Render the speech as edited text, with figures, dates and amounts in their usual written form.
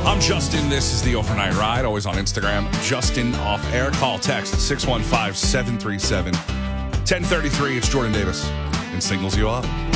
I'm Justin. This is the Overnight Ride, always on Instagram. Justin off air. Call, text 615-737-1033. It's Jordan Davis and singles you up.